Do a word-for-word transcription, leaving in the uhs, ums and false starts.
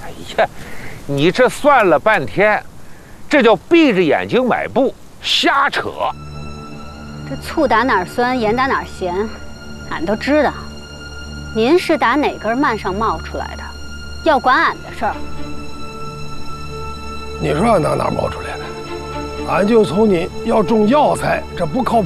哎呀，你这算了半天，这叫闭着眼睛买布，瞎扯。 这醋打哪儿酸，盐打哪儿咸，俺都知道。您是打哪根蔓上冒出来的，要管俺的事儿。 你说俺打哪儿冒出来的？俺就从你要种药材这不靠谱